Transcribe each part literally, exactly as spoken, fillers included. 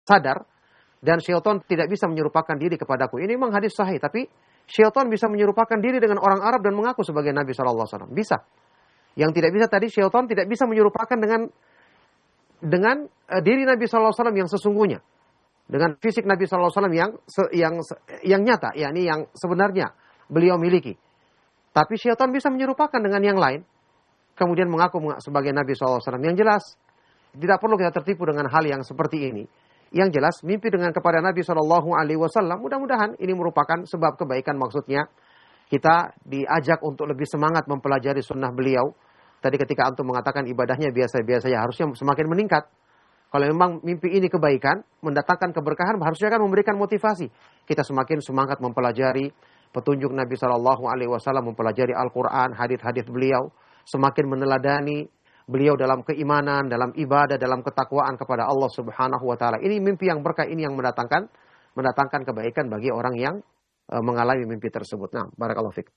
sadar dan syaitan tidak bisa menyerupakan diri kepadaku. Ini memang hadis sahih, tapi syaitan bisa menyerupakan diri dengan orang Arab dan mengaku sebagai Nabi shallallahu alaihi wasallam. Bisa. Yang tidak bisa tadi, syaitan tidak bisa menyerupakan dengan dengan uh, diri Nabi shallallahu alaihi wasallam yang sesungguhnya. Dengan fisik Nabi shallallahu alaihi wasallam yang yang yang nyata, yakni yang sebenarnya beliau miliki. Tapi syaitan bisa menyerupakan dengan yang lain, kemudian mengaku sebagai Nabi shallallahu alaihi wasallam. Yang jelas, tidak perlu kita tertipu dengan hal yang seperti ini. Yang jelas, mimpi dengan kepada Nabi shallallahu alaihi wasallam, mudah-mudahan ini merupakan sebab kebaikan. Maksudnya, kita diajak untuk lebih semangat mempelajari sunnah beliau. Tadi ketika antum mengatakan ibadahnya biasa-biasa, ya harusnya semakin meningkat. Kalau memang mimpi ini kebaikan, mendatangkan keberkahan, harusnya kan memberikan motivasi. Kita semakin semangat mempelajari petunjuk Nabi shallallahu alaihi wasallam, mempelajari Al-Quran, hadits-hadits beliau, semakin meneladani beliau dalam keimanan, dalam ibadah, dalam ketakwaan kepada Allah Subhanahu wa taala. Ini mimpi yang berkah, ini yang mendatangkan mendatangkan kebaikan bagi orang yang uh, mengalami mimpi tersebut. Nah, barakallahu fiik.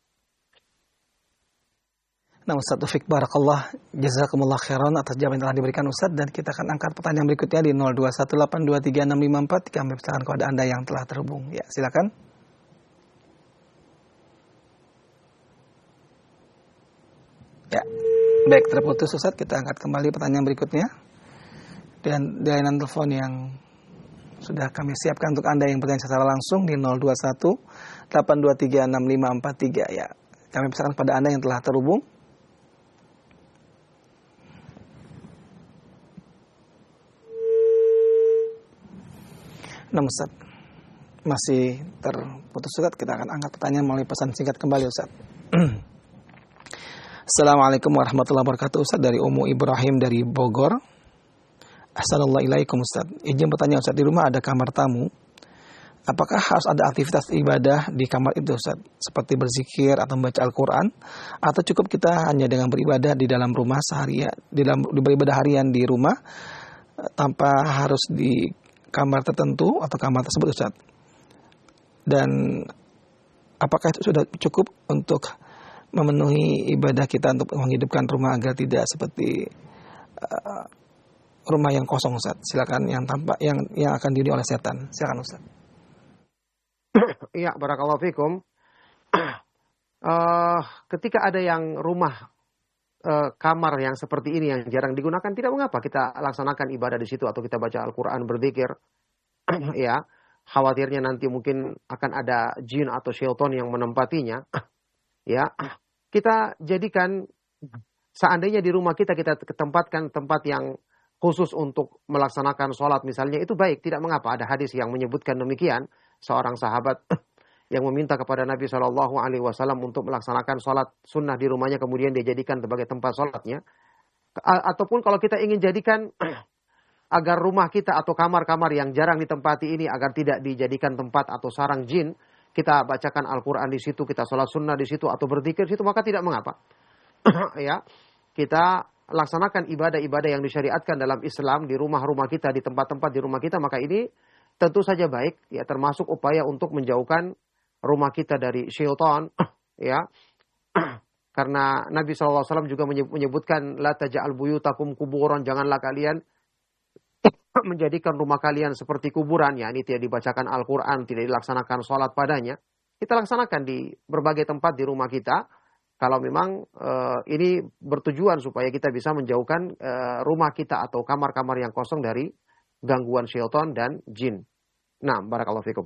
Nah, Ustaz Taufik, barakallah, jazakumullah khairan atas jawaban yang telah diberikan Ustaz, dan kita akan angkat pertanyaan berikutnya di nol dua satu delapan dua tiga enam lima empat. Kami persilakan kepada Anda yang telah terhubung. Ya, silakan. Ya. Baik, terputus Ustaz, kita angkat kembali pertanyaan berikutnya. Dan layanan telepon yang sudah kami siapkan untuk Anda yang bertanya secara langsung di nol dua satu delapan dua tiga enam lima empat tiga. Ya, kami persilakan pada Anda yang telah terhubung. Nah, Ustaz, masih terputus Ustaz, kita akan angkat pertanyaan melalui pesan singkat kembali Ustaz. Assalamualaikum warahmatullahi wabarakatuh Ustaz, dari Ummu Ibrahim dari Bogor. Assalamualaikum Ustaz, izin bertanya Ustaz, di rumah ada kamar tamu, apakah harus ada aktivitas ibadah di kamar itu Ustaz, seperti berzikir atau membaca Al-Quran, atau cukup kita hanya dengan beribadah di dalam rumah seharian, di dalam beribadah harian di rumah tanpa harus di kamar tertentu atau kamar tersebut Ustaz? Dan apakah itu sudah cukup untuk memenuhi ibadah kita untuk menghidupkan rumah agar tidak seperti uh, rumah yang kosong Ustaz? Silakan, yang tampak yang yang akan dihuni oleh setan. Silakan Ustaz. Iya, barakallahu fikum. uh, ketika ada yang rumah uh, kamar yang seperti ini yang jarang digunakan, tidak mengapa kita laksanakan ibadah di situ atau kita baca Al-Qur'an, berzikir. Ya, khawatirnya nanti mungkin akan ada jin atau syaitan yang menempatinya. Ya, kita jadikan seandainya di rumah kita kita tempatkan tempat yang khusus untuk melaksanakan sholat misalnya, itu baik, tidak mengapa. Ada hadis yang menyebutkan demikian, seorang sahabat yang meminta kepada Nabi shallallahu alaihi wasallam untuk melaksanakan sholat sunnah di rumahnya, kemudian dia jadikan sebagai tempat sholatnya. A- ataupun kalau kita ingin jadikan agar rumah kita atau kamar-kamar yang jarang ditempati ini agar tidak dijadikan tempat atau sarang jin, kita bacakan Al-Quran di situ, kita sholat sunnah di situ, atau berzikir di situ, maka tidak mengapa. Ya, kita laksanakan ibadah-ibadah yang disyariatkan dalam Islam di rumah-rumah kita, di tempat-tempat di rumah kita, maka ini tentu saja baik, ya, termasuk upaya untuk menjauhkan rumah kita dari syaitan, ya. Karena Nabi shallallahu alaihi wasallam juga menyebutkan, la taj'al buyutakum kuburan, janganlah kalian menjadikan rumah kalian seperti kuburan, ya, ini tidak dibacakan Al-Quran, tidak dilaksanakan sholat padanya. Kita laksanakan di berbagai tempat di rumah kita, kalau memang uh, ini bertujuan supaya kita bisa menjauhkan uh, rumah kita atau kamar-kamar yang kosong dari gangguan syaitan dan jin. Nah, barakallahu fikum.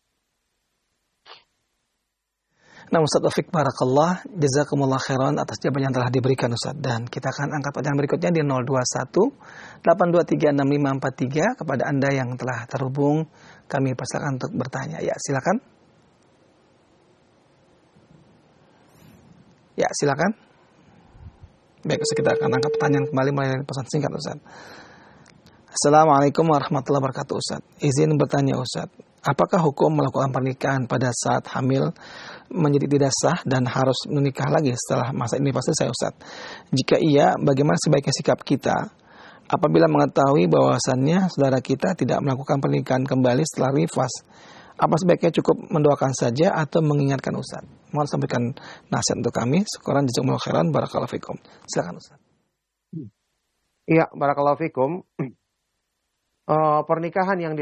Nah, Ustaz Taufik, barakallah, jazakumullah khairan atas jawaban yang telah diberikan Ustaz. Dan kita akan angkat pertanyaan berikutnya di nol dua satu delapan dua tiga enam lima empat tiga. Kepada Anda yang telah terhubung, kami persilakan untuk bertanya. Ya, silakan. Ya, silakan. Baik, Ustaz, kita akan angkat pertanyaan kembali melalui pesan singkat Ustaz. Assalamualaikum warahmatullahi wabarakatuh Ustaz. Izin bertanya Ustaz, apakah hukum melakukan pernikahan pada saat hamil menjadi tidak sah dan harus menikah lagi setelah masa ini pasti saya Ustaz? Jika iya, bagaimana sebaiknya sikap kita apabila mengetahui bahwasannya saudara kita tidak melakukan pernikahan kembali setelah nifas? Apa sebaiknya cukup mendoakan saja atau mengingatkan Ustaz? Mohon sampaikan nasihat untuk kami. Syukran jazakumullah khairan, barakallahu fikum. Silakan Ustaz. Iya, barakallahu fikum. Uh, pernikahan yang